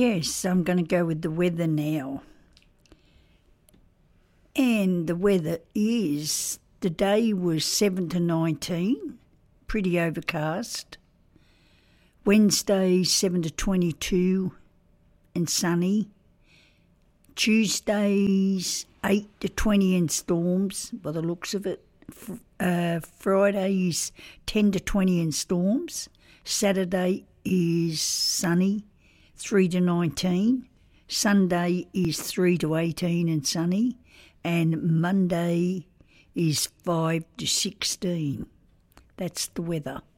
Yes, I'm going to go with the weather now. And the weather is, the day was 7 to 19, pretty overcast. Wednesday, 7 to 22 and sunny. Tuesdays, 8 to 20 and storms, by the looks of it. Fridays, 10 to 20 and storms. Saturday is sunny, 3 to 19. Sunday is 3 to 18 and sunny. And Monday is 5 to 16. That's the weather.